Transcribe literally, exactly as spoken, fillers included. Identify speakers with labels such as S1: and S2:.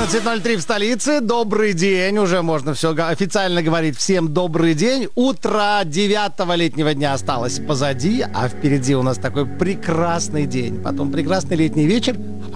S1: одиннадцать ноль три в столице. Добрый день. Уже можно все официально говорить. Всем добрый день. Утро девятого летнего дня осталось позади, а впереди у нас такой прекрасный день. Потом прекрасный летний вечер, а